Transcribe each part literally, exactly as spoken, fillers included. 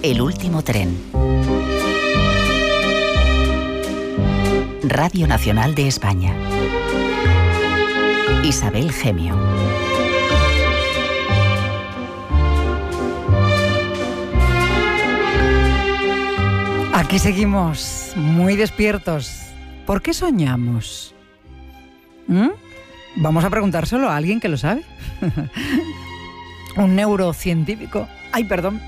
El último tren. Radio Nacional de España. Isabel Gemio. Aquí seguimos, muy despiertos. ¿Por qué soñamos? ¿Mm? Vamos a preguntárselo a alguien que lo sabe. Un neurocientífico. Ay, perdón.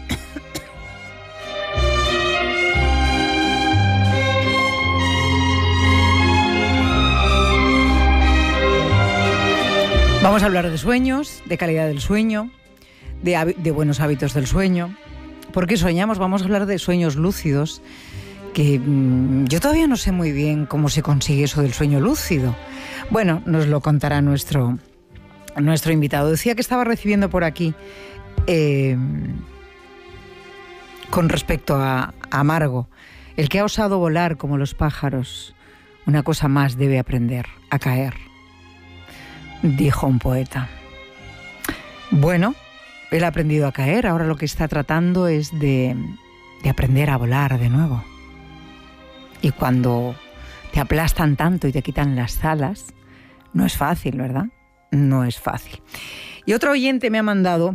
Vamos a hablar de sueños, de calidad del sueño, de, de buenos hábitos del sueño. ¿Por qué soñamos? Vamos a hablar de sueños lúcidos, que mmm, yo todavía no sé muy bien cómo se consigue eso del sueño lúcido. Bueno, nos lo contará nuestro, nuestro invitado. Decía que estaba recibiendo por aquí, eh, con respecto a, a Margo, el que ha osado volar como los pájaros, una cosa más debe aprender, a caer, dijo un poeta. Bueno, él ha aprendido a caer, ahora lo que está tratando es de, de aprender a volar de nuevo. Y cuando te aplastan tanto y te quitan las alas, no es fácil, ¿verdad? No es fácil. Y otro oyente me ha mandado,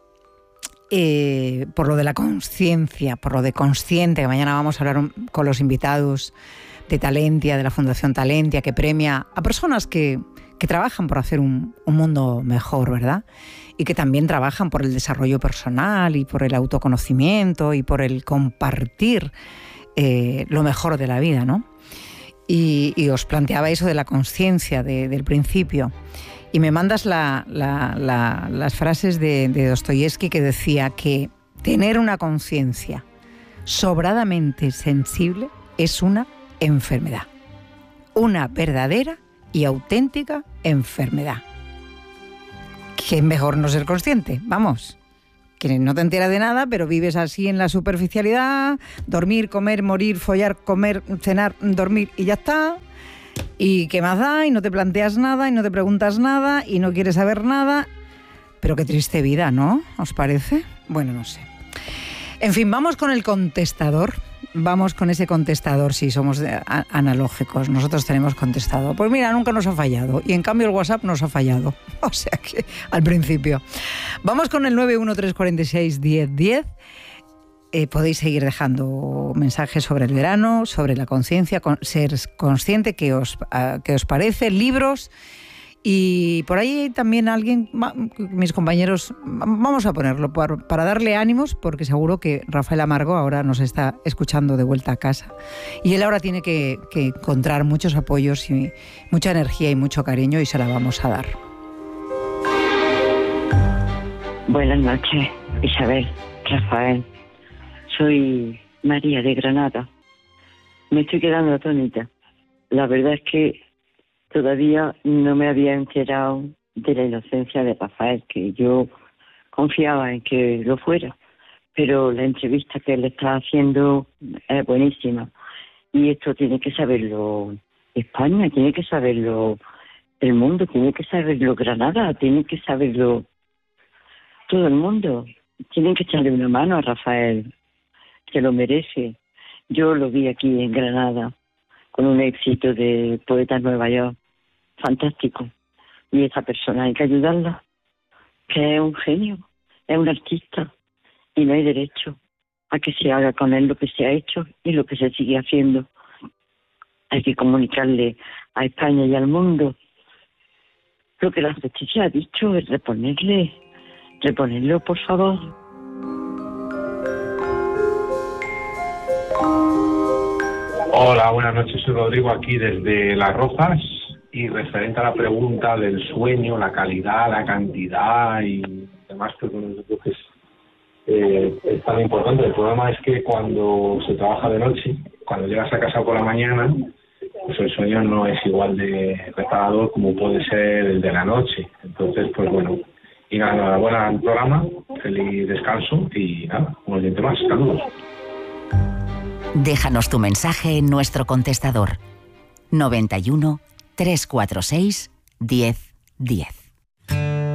eh, por lo de la conciencia, por lo de consciente, que mañana vamos a hablar un, con los invitados de Talentia, de la Fundación Talentia, que premia a personas que, que trabajan por hacer un, un mundo mejor, ¿verdad? Y que también trabajan por el desarrollo personal y por el autoconocimiento y por el compartir eh, lo mejor de la vida, ¿no? Y, y os planteaba eso de la conciencia de, del principio. Y me mandas la, la, la, las frases de, de Dostoyevsky, que decía que tener una conciencia sobradamente sensible es una enfermedad. Una verdadera y auténtica enfermedad. Que es mejor no ser consciente, vamos, que no te enteras de nada, pero vives así en la superficialidad, dormir, comer, morir, follar, comer, cenar, dormir y ya está, y qué más da, y no te planteas nada, y no te preguntas nada, y no quieres saber nada, pero qué triste vida, ¿no? ¿Os parece? Bueno, no sé. En fin, vamos con el contestador. Vamos con ese contestador, si somos de, a, analógicos. Nosotros tenemos contestador. Pues mira, nunca nos ha fallado. Y en cambio el WhatsApp nos ha fallado. O sea que al principio. Vamos con el nueve uno tres cuatro seis, diez diez. Eh, podéis seguir dejando mensajes sobre el verano, sobre la conciencia, con, ser consciente, qué os, uh, qué os parece, libros. Y por ahí también alguien, mis compañeros, vamos a ponerlo para darle ánimos, porque seguro que Rafael Amargo ahora nos está escuchando de vuelta a casa. Y él ahora tiene que, que encontrar muchos apoyos y mucha energía y mucho cariño, y se la vamos a dar. Buenas noches, Isabel, Rafael. Soy María de Granada. Me estoy quedando atónita. La verdad es que todavía no me había enterado de la inocencia de Rafael, que yo confiaba en que lo fuera, pero la entrevista que él está haciendo es buenísima, y esto tiene que saberlo España, tiene que saberlo el mundo, tiene que saberlo Granada, tiene que saberlo todo el mundo. Tienen que echarle una mano a Rafael, que lo merece. Yo lo vi aquí en Granada con un éxito de Poetas Nueva York fantástico, y esa persona hay que ayudarla, que es un genio, es un artista, y no hay derecho a que se haga con él lo que se ha hecho y lo que se sigue haciendo. Hay que comunicarle a España y al mundo lo que la justicia ha dicho, es reponerle, reponerlo, por favor. Hola, buenas noches, soy Rodrigo, aquí desde Las Rozas, y referente a la pregunta del sueño, la calidad, la cantidad y demás, que creo que es, eh, es tan importante. El problema es que cuando se trabaja de noche, cuando llegas a casa por la mañana, pues el sueño no es igual de reparador como puede ser el de la noche. Entonces, pues bueno, y nada, enhorabuena al programa, feliz descanso y nada, un oyente más, saludos. Déjanos tu mensaje en nuestro contestador noventa y uno, trescientos cuarenta y seis, diez diez.